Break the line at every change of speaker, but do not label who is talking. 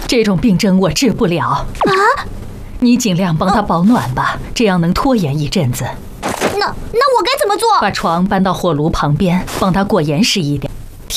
这种病症我治不了啊。你尽量帮他保暖吧，这样能拖延一阵子。
那我该怎么做？
把床搬到火炉旁边，帮他过严实一点。